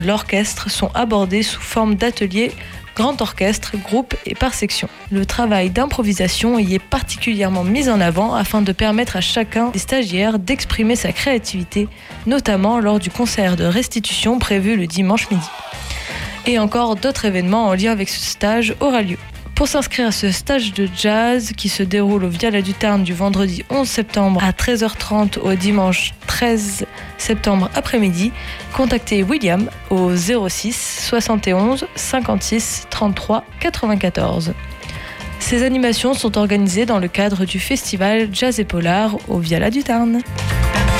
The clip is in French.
l'orchestre sont abordés sous forme d'ateliers grand orchestre, groupe et par section. Le travail d'improvisation y est particulièrement mis en avant afin de permettre à chacun des stagiaires d'exprimer sa créativité, notamment lors du concert de restitution prévu le dimanche midi. Et encore d'autres événements en lien avec ce stage aura lieu. Pour s'inscrire à ce stage de jazz qui se déroule au Viala du Tarn du vendredi 11 septembre à 13h30 au dimanche 13 septembre après-midi, contactez William au 06 71 56 33 94. Ces animations sont organisées dans le cadre du festival Jazz et Polar au Viala du Tarn.